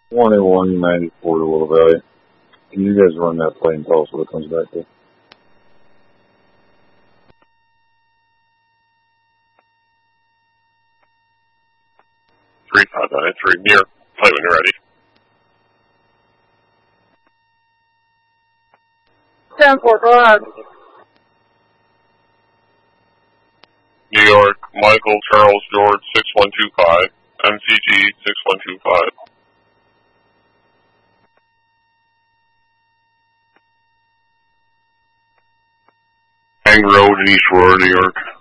2194 to Little Valley. Can you guys run that plane and tell us what it comes back to? 3593, near. Play when you're ready. 10-4, go ahead. New York, Michael Charles George 6125, MCG 6125. Hang Road in East Aurora, New York.